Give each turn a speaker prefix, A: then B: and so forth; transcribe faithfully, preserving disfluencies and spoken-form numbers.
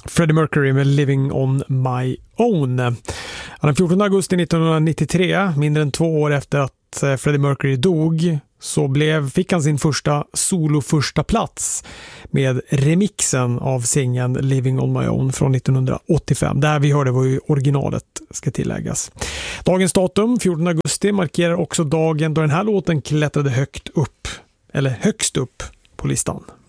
A: Freddie Mercury med Living on My Own. Den fjortonde augusti nittonhundranittiotre, mindre än två år efter att Freddie Mercury dog, så blev, fick han sin första solo första plats med remixen av singeln Living on My Own från nittonhundraåttiofem. Där vi hörde var ju originalet, ska tilläggas. Dagens datum, fjortonde augusti, markerar också dagen då den här låten klättrade högt upp, eller högst upp på listan.